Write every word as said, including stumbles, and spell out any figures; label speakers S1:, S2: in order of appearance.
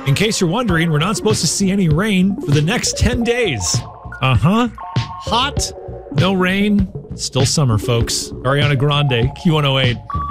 S1: In case you're wondering, we're not supposed to see any rain for the next ten days. Uh-huh. Hot, no rain, still summer, folks. Ariana Grande, Q one oh eight.